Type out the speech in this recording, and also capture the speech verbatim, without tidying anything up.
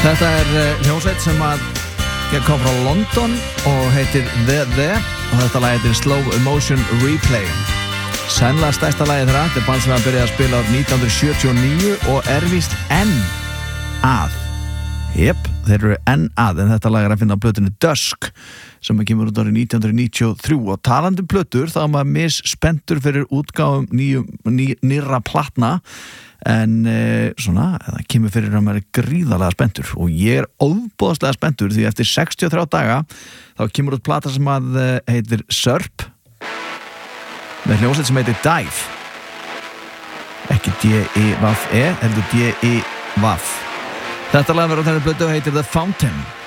Þetta er hljómsveit sem að ég kom frá London og heitir The The og þetta lag heitir Slow Motion Replay. Sennilega stærsta lagið þeirra, þetta er band sem að byrja að spila árið nítján hundruð sjötíu og níu og er víst enn að. Jep, þeir eru enn að, en þetta lag er að finna á plötunni Dusk sem að kemur út árið nítján hundruð níutíu og þrjú og talandi um plötur þá er maður misspenntur fyrir útgáfum nýjum, ný, nýrra platna en e, svona, það kemur fyrir að maður er gríðarlega spenntur og ég er ofboðslega spenntur því eftir sextíu og þrjá daga þá kemur út plata sem að heitir Sörp með hljómsveit sem heitir Dive ekki D-I-V-E heldur D-I-V Þetta lag verður á þenni plötu og heitir The Fountain